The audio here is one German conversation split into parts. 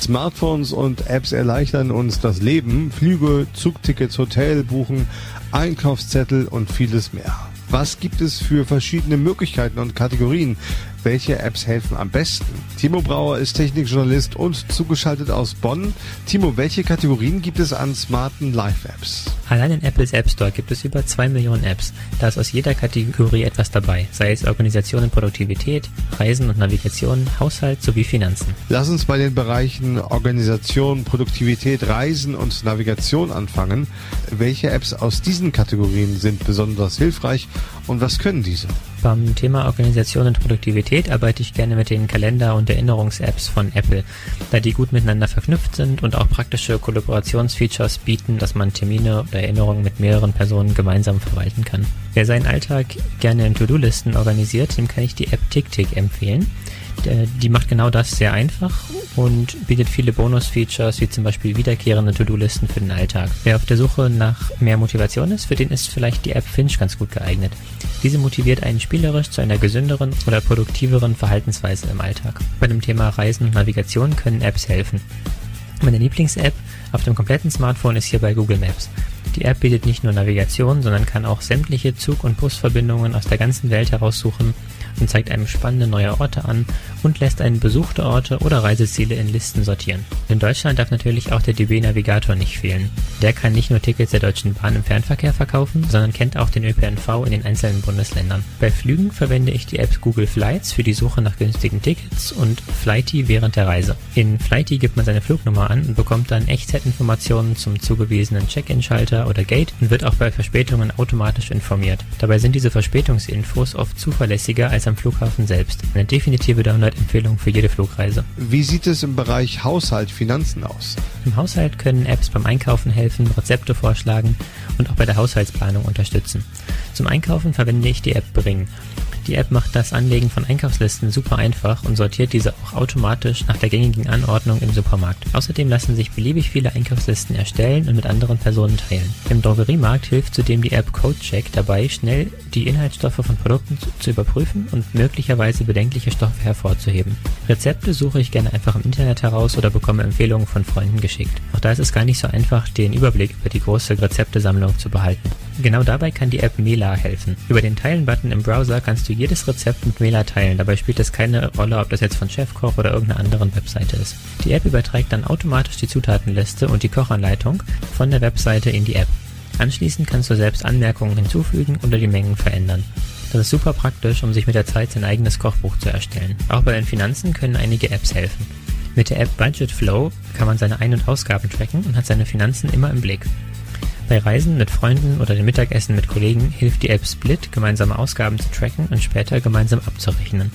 Smartphones und Apps erleichtern uns das Leben. Flüge, Zugtickets, Hotel buchen, Einkaufszettel und vieles mehr. Was gibt es für verschiedene Möglichkeiten und Kategorien? Welche Apps helfen am besten? Timo Brauer ist Technikjournalist und zugeschaltet aus Bonn. Timo, welche Kategorien gibt es an smarten Live-Apps? Allein in Apples App Store gibt es über 2 Millionen Apps. Da ist aus jeder Kategorie etwas dabei, sei es Organisation und Produktivität, Reisen und Navigation, Haushalt sowie Finanzen. Lass uns bei den Bereichen Organisation, Produktivität, Reisen und Navigation anfangen. Welche Apps aus diesen Kategorien sind besonders hilfreich und was können diese? Beim Thema Organisation und Produktivität arbeite ich gerne mit den Kalender- und Erinnerungs-Apps von Apple, da die gut miteinander verknüpft sind und auch praktische Kollaborationsfeatures bieten, dass man Termine oder Erinnerungen mit mehreren Personen gemeinsam verwalten kann. Wer seinen Alltag gerne in To-Do-Listen organisiert, dem kann ich die App TickTick empfehlen. Die macht genau das sehr einfach und bietet viele Bonus-Features, wie zum Beispiel wiederkehrende To-Do-Listen für den Alltag. Wer auf der Suche nach mehr Motivation ist, für den ist vielleicht die App Finch ganz gut geeignet. Diese motiviert einen spielerisch zu einer gesünderen oder produktiveren Verhaltensweise im Alltag. Bei dem Thema Reisen und Navigation können Apps helfen. Meine Lieblings-App auf dem kompletten Smartphone ist hierbei Google Maps. Die App bietet nicht nur Navigation, sondern kann auch sämtliche Zug- und Busverbindungen aus der ganzen Welt heraussuchen und zeigt einem spannende neue Orte an und lässt einen besuchte Orte oder Reiseziele in Listen sortieren. In Deutschland darf natürlich auch der DB Navigator nicht fehlen. Der kann nicht nur Tickets der Deutschen Bahn im Fernverkehr verkaufen, sondern kennt auch den ÖPNV in den einzelnen Bundesländern. Bei Flügen verwende ich die App Google Flights für die Suche nach günstigen Tickets und Flighty während der Reise. In Flighty gibt man seine Flugnummer an und bekommt dann Echtzeitinformationen zum zugewiesenen Check-in-Schalter oder Gate und wird auch bei Verspätungen automatisch informiert. Dabei sind diese Verspätungsinfos oft zuverlässiger als am Flughafen selbst. Eine definitive Download-Empfehlung für jede Flugreise. Wie sieht es im Bereich Haushalt, Finanzen aus? Im Haushalt können Apps beim Einkaufen helfen, Rezepte vorschlagen und auch bei der Haushaltsplanung unterstützen. Zum Einkaufen verwende ich die App Bring. Die App macht das Anlegen von Einkaufslisten super einfach und sortiert diese auch automatisch nach der gängigen Anordnung im Supermarkt. Außerdem lassen sich beliebig viele Einkaufslisten erstellen und mit anderen Personen teilen. Im Drogeriemarkt hilft zudem die App CodeCheck dabei, schnell die Inhaltsstoffe von Produkten zu überprüfen und möglicherweise bedenkliche Stoffe hervorzuheben. Rezepte suche ich gerne einfach im Internet heraus oder bekomme Empfehlungen von Freunden geschickt. Auch da ist es gar nicht so einfach, den Überblick über die große Rezeptesammlung zu behalten. Genau dabei kann die App Mela helfen. Über den Teilen-Button im Browser kannst du jedes Rezept mit Mela teilen. Dabei spielt es keine Rolle, ob das jetzt von Chefkoch oder irgendeiner anderen Webseite ist. Die App überträgt dann automatisch die Zutatenliste und die Kochanleitung von der Webseite in die App. Anschließend kannst du selbst Anmerkungen hinzufügen oder die Mengen verändern. Das ist super praktisch, um sich mit der Zeit sein eigenes Kochbuch zu erstellen. Auch bei den Finanzen können einige Apps helfen. Mit der App Budgetflow kann man seine Ein- und Ausgaben tracken und hat seine Finanzen immer im Blick. Bei Reisen mit Freunden oder dem Mittagessen mit Kollegen hilft die App Split, gemeinsame Ausgaben zu tracken und später gemeinsam abzurechnen.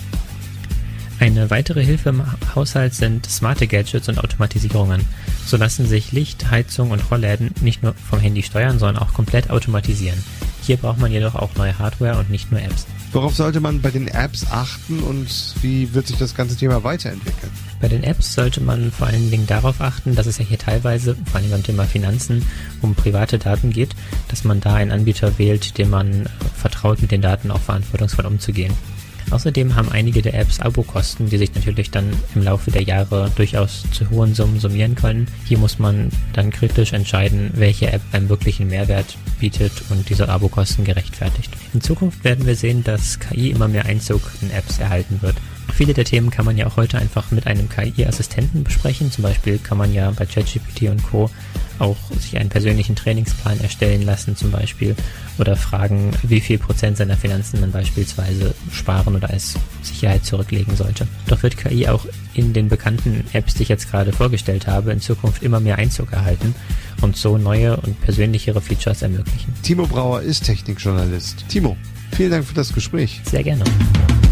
Eine weitere Hilfe im Haushalt sind smarte Gadgets und Automatisierungen. So lassen sich Licht, Heizung und Rollläden nicht nur vom Handy steuern, sondern auch komplett automatisieren. Hier braucht man jedoch auch neue Hardware und nicht nur Apps. Worauf sollte man bei den Apps achten und wie wird sich das ganze Thema weiterentwickeln? Bei den Apps sollte man vor allen Dingen darauf achten, dass es ja hier teilweise, vor allem beim Thema Finanzen, um private Daten geht, dass man da einen Anbieter wählt, dem man vertraut, mit den Daten auch verantwortungsvoll umzugehen. Außerdem haben einige der Apps Abokosten, die sich natürlich dann im Laufe der Jahre durchaus zu hohen Summen summieren können. Hier muss man dann kritisch entscheiden, welche App einem wirklichen Mehrwert bietet und diese Abokosten gerechtfertigt. In Zukunft werden wir sehen, dass KI immer mehr Einzug in Apps erhalten wird. Viele der Themen kann man ja auch heute einfach mit einem KI-Assistenten besprechen. Zum Beispiel kann man ja bei ChatGPT und Co. auch sich einen persönlichen Trainingsplan erstellen lassen zum Beispiel oder fragen, wie viel Prozent seiner Finanzen man beispielsweise sparen oder als Sicherheit zurücklegen sollte. Doch wird KI auch in den bekannten Apps, die ich jetzt gerade vorgestellt habe, in Zukunft immer mehr Einzug erhalten und so neue und persönlichere Features ermöglichen. Timo Brauer ist Technikjournalist. Timo, vielen Dank für das Gespräch. Sehr gerne.